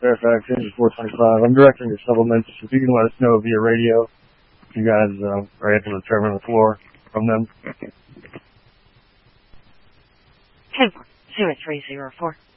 Fairfax, Engine 425. I'm directing your supplements. If you can let us know via radio, if you guys are able to determine the floor from them. 10-0304.